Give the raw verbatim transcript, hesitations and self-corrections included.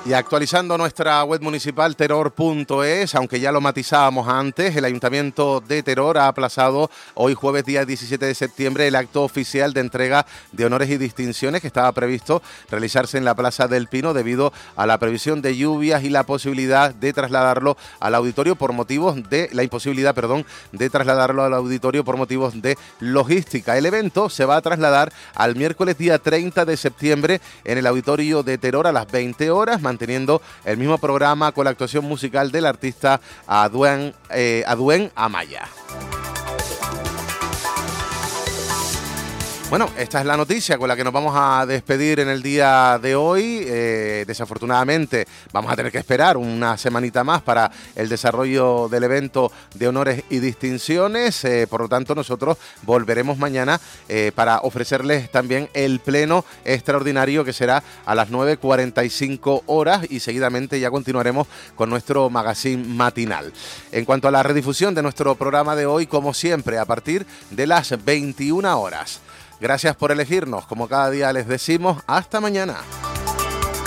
Y actualizando nuestra web municipal teror punto es, aunque ya lo matizábamos antes, el Ayuntamiento de Teror ha aplazado hoy jueves día diecisiete de septiembre el acto oficial de entrega de honores y distinciones que estaba previsto realizarse en la Plaza del Pino debido a la previsión de lluvias y la posibilidad de trasladarlo al auditorio por motivos de la imposibilidad, perdón, de trasladarlo al auditorio por motivos de logística. El evento se va a trasladar al miércoles día treinta de septiembre en el auditorio de Teror a las veinte horas, manteniendo el mismo programa con la actuación musical del artista Aduen, eh, Aduen Amaya. Bueno, esta es la noticia con la que nos vamos a despedir en el día de hoy. Eh, desafortunadamente vamos a tener que esperar una semanita más para el desarrollo del evento de honores y distinciones. Eh, por lo tanto, nosotros volveremos mañana eh, para ofrecerles también el pleno extraordinario que será a las nueve cuarenta y cinco horas y seguidamente ya continuaremos con nuestro magazine matinal. En cuanto a la redifusión de nuestro programa de hoy, como siempre, a partir de las veintiuna horas. Gracias por elegirnos, como cada día les decimos, hasta mañana.